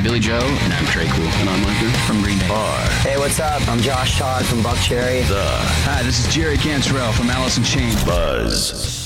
Billy Joe. And I'm Trey Cool. And I'm Micah From Green Day. Hey, what's up? I'm Josh Todd from Buckcherry. Hi, this is Jerry Cantrell from Alice in Chains. Buzz.